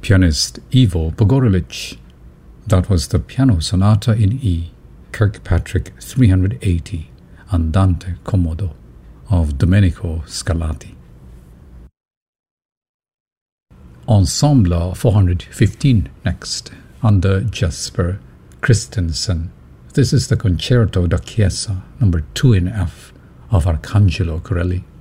pianist Ivo Pogorelic. That was the Piano Sonata in E, Kirkpatrick 380, Andante Commodo of Domenico Scarlatti. Ensemble 415 next, under Jesper Christensen. This is the Concerto da Chiesa, number 2 in F, of Arcangelo Corelli.